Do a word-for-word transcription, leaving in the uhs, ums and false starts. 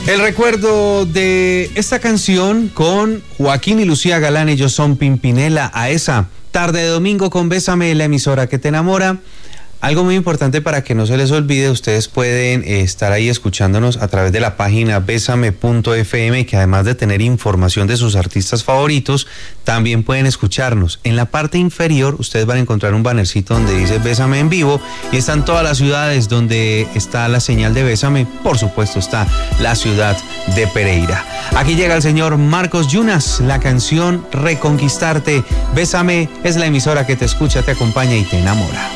El recuerdo de esta canción con Joaquín y Lucía Galán, ellos son Pimpinela, a esa tarde de domingo con Bésame, la emisora que te enamora. Algo muy importante para que no se les olvide, ustedes pueden estar ahí escuchándonos a través de la página besame punto efe eme, que además de tener información de sus artistas favoritos, también pueden escucharnos. En la parte inferior ustedes van a encontrar un bannercito donde dice Bésame en vivo y están todas las ciudades donde está la señal de Bésame. Por supuesto está la ciudad de Pereira. Aquí llega el señor Marcos Yunas, la canción Reconquistarte. Bésame es la emisora que te escucha, te acompaña y te enamora.